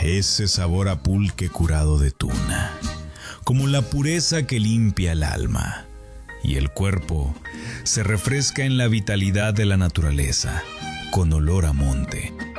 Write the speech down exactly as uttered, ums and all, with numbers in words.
ese sabor a pulque curado de tuna, como la pureza que limpia el alma, y el cuerpo se refresca en la vitalidad de la naturaleza, con olor a monte.